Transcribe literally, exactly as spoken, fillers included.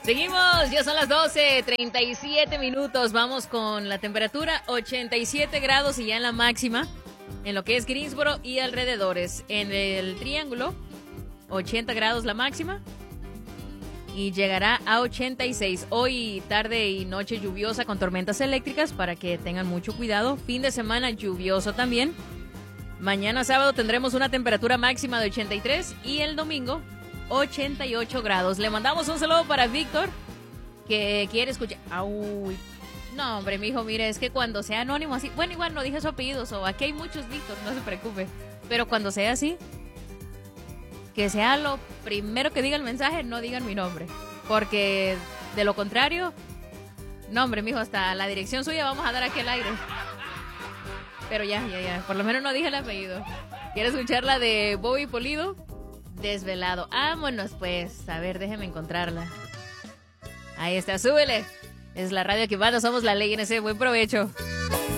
Seguimos, ya son las doce, treinta y siete minutos. Vamos con la temperatura, ochenta y siete grados y ya en la máxima, en lo que es Greensboro y alrededores. En el Triángulo, ochenta grados la máxima y llegará a ochenta y seis. Hoy tarde y noche lluviosa con tormentas eléctricas para que tengan mucho cuidado. Fin de semana lluvioso también. Mañana sábado tendremos una temperatura máxima de ochenta y tres y el domingo ochenta y ocho grados. Le mandamos un saludo para Víctor, que quiere escuchar. Uy, no, hombre, mijo, mire, es que cuando sea anónimo así, bueno, igual no dije su apellido, o aquí hay muchos Víctor, no se preocupe. Pero cuando sea así, que sea lo primero que diga el mensaje, no digan mi nombre. Porque de lo contrario, no, hombre, mijo, hasta la dirección suya vamos a dar aquí al aire. Pero ya, ya, ya, por lo menos no dije el apellido. ¿Quiere escuchar la de Bobby Polido? Desvelado. Vámonos pues. A ver, déjeme encontrarla. Ahí está, súbele. Es la radio que manda, somos la ley en ese. Buen provecho.